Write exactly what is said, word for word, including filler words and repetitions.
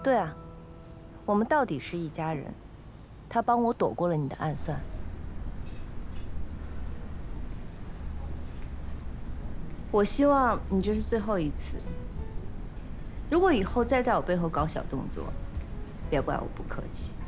对啊，我们到底是一家人。他帮我躲过了你的暗算。我希望你这是最后一次。如果以后再在我背后搞小动作，别怪我不客气。